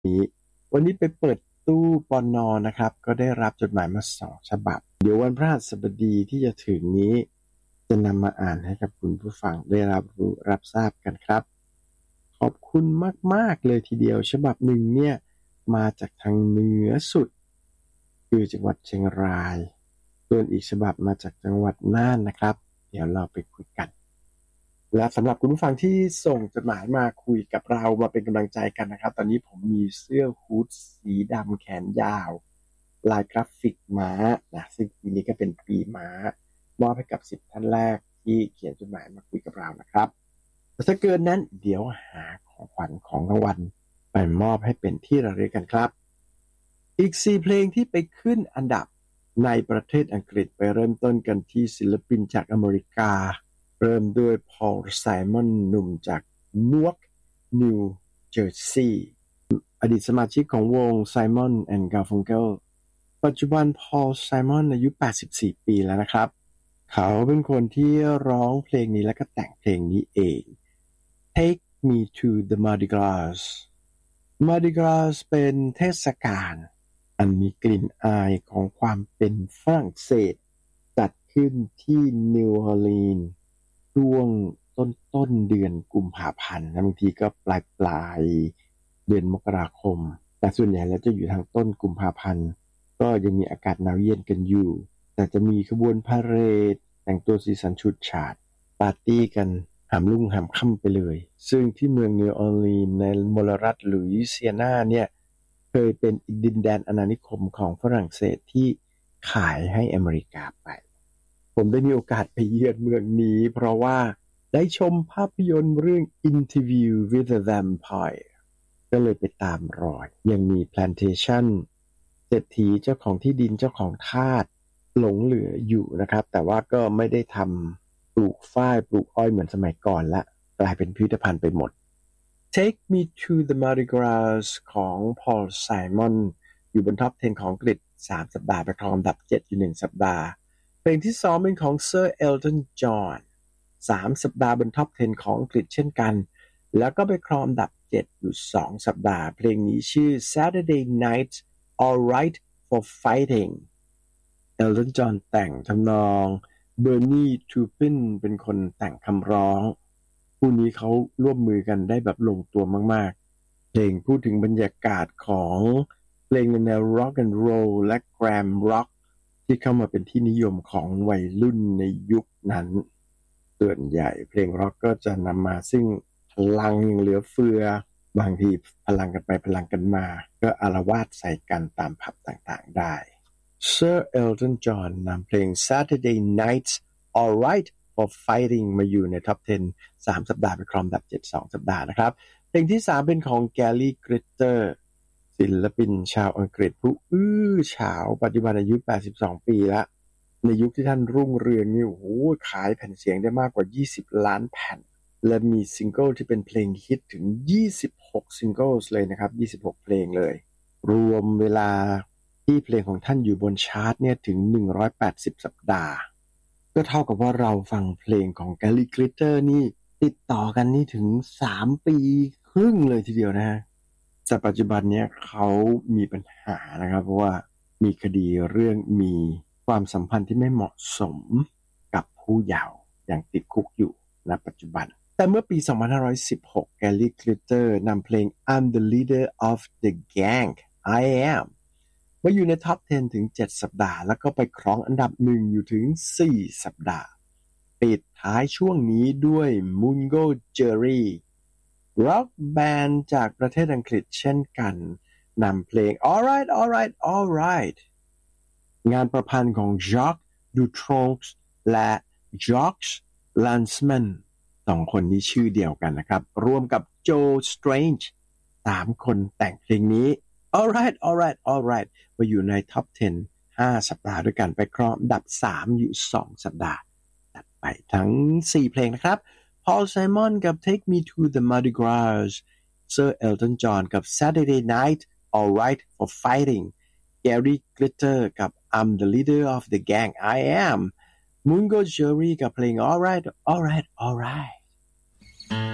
วันนี้ไปเปิดตู้ปนนะครับก็ได้รับจดหมายมา2ฉบับเดี๋ยววันพฤหัสบดีที่จะถึงนี้จะนำมาอ่านให้กับคุณผู้ฟังได้รับทราบกันครับขอบคุณมากๆเลยทีเดียวฉบับหนึ่งเนี่ยมาจากทางเหนือสุดคือจังหวัดเชียงรายส่วนอีกฉบับมาจากจังหวัดน่านนะครับเดี๋ยวเราไปคุยกันและสำหรับคุณผู้ฟังที่ส่งจดหมายมาคุยกับเรามาเป็นกำลังใจกันนะครับตอนนี้ผมมีเสื้อฮู้ดสีดำแขนยาวลายกราฟิกม้านะซึ่งปีนี้ก็เป็นปีม้ามอบให้กับ10ท่านแรกที่เขียนจดหมายมาคุยกับเรานะครับถ้าเกินนั้นเดี๋ยวหาของขวัญของรางวัลไปมอบให้เป็นที่ระลึกกันครับอีก4เพลงที่ไปขึ้นอันดับในประเทศอังกฤษไปเริ่มต้นกันที่ศิลปินจากอเมริกาเริ่มด้วยพอลไซมอนหนุ่มจากนวกนิวเจอร์ซีย์อดีตสมาชิกของวง Simon and Garfunkel ปัจจุบันพอลไซมอนอายุ84ปีแล้วนะครับเขาเป็นคนที่ร้องเพลงนี้และก็แต่งเพลงนี้เอง Take Me to the Mardi Gras Mardi Gras เป็นเทศกาลอันมีกลิ่นอายของความเป็นฝรั่งเศสจัดขึ้นที่นิวออร์ลีนส์ช่วงต้นเดือนกุมภาพันธ์บางทีก็ปลายเดือนมกราคมแต่ส่วนใหญ่แล้วจะอยู่ทางต้นกุมภาพันธ์ก็ยังมีอากาศหนาวเย็นกันอยู่แต่จะมีขบวนพาเหรดแต่งตัวสีสันฉูดฉาดปาร์ตี้กันหามรุ่งหามค่ำไปเลยซึ่งที่เมืองนิวออร์ลีนส์ในมลรัฐลุยเซียนาเนี่ยเคยเป็นอีกดินแดนอาณานิคมของฝรั่งเศสที่ขายให้อเมริกาไปผมได้มีโอกาสไปเยือนเมืองนี้เพราะว่าได้ชมภาพยนตร์เรื่อง Interview with a Vampire ก็เลยไปตามรอยยังมี Plantation เศรษฐีเจ้าของที่ดินเจ้าของทาสหลงเหลืออยู่นะครับแต่ว่าก็ไม่ได้ทำปลูกฝ้ายปลูกอ้อยเหมือนสมัยก่อนละกลายเป็นพิพิธภัณฑ์ไปหมด Take Me to the Mardi Gras ของ Paul Simon อยู่บนท็อป 10 ของอังกฤษ3สัปดาห์ไปครองอันดับ7อยู่1สัปดาห์เพลงที่2เป็นของ Sir Elton John 3สัปดาห์บนท็อป 10 ของอังกฤษเช่นกันแล้วก็ไปครองอันดับ7อยู่2สัปดาห์เพลงนี้ชื่อ Saturday Night Alright for Fighting Elton John แต่งทำนอง Bernie Taupin เป็นคนแต่งคำร้องคู่นี้เขาร่วมมือกันได้แบบลงตัวมากๆเพลงพูดถึงบรรยากาศของเพลงในแนว Rock and Roll และ Glam Rock ที่เข้ามาเป็นที่นิยมของวัยรุ่นในยุคนั้นส่วนใหญ่เพลงร็อกก็จะนำมาซึ่งพลังเหลือเฟือบางทีพลังกันไปพลังกันมาก็อาละวาดใส่กันตามผับต่างๆได้ Sir Elton John นำเพลง Saturday Night Alright for Fighting มาอยู่ในท็อป 10 3สัปดาห์ไปครองอันดับ7 2สัปดาห์นะครับเพลงที่3เป็นของ Gary Glitter ศิลปินชาวอังกฤษผู้ฉาวปัจจุบันอายุ82ปีแล้วในยุคที่ท่านรุ่งเรืองนี่โอ้โหขายแผ่นเสียงได้มากกว่า20ล้านแผ่นและมีซิงเกิลที่เป็นเพลงฮิตถึง26ซิงเกิลเลยนะครับ26เพลงเลยรวมเวลาที่เพลงของท่านอยู่บนชาร์ตเนี่ยถึง180สัปดาห์ก็เท่ากับว่าเราฟังเพลงของ Gary Glitter นี่ติดต่อกันนี่ถึง3ปีครึ่งเลยทีเดียวนะฮะแต่ปัจจุบันเนี้ยเขามีปัญหานะครับเพราะว่ามีคดีเรื่องมีความสัมพันธ์ที่ไม่เหมาะสมกับผู้เยาว์อย่างติดคุกอยู่ณปัจจุบันแต่เมื่อปี2516 Gary Glitter นำเพลง I'm the leader of the gang I am มาอยู่ในท็อป 10 ถึง7สัปดาห์แล้วก็ไปครองอันดับ1อยู่ถึง4สัปดาห์ปิดท้ายช่วงนี้ด้วย Mungo Jerry ร็อกแบนด์จากประเทศอังกฤษเช่นกันนำเพลง Alright Alright Alright งานประพันธ์ของ Jacques Dutronc และ George Lanzmann 2คนนี้ชื่อเดียวกันนะครับรวมกับ Joe Strange 3คนแต่งเพลงนี้ Alright Alright Alright มาอยู่ในท็อป 10 5สัปดาห์ด้วยกันไปครองอันดับ3อยู่2สัปดาห์ตัดไปทั้ง4เพลงนะครับ Paul Simon กับ Take Me to the Mardi Gras Sir Elton John กับ Saturday Night Alright for Fighting Gary Glitter กับ I'm the leader of the gang I am Mungo Jerry กับเพลง Alright Alright Alright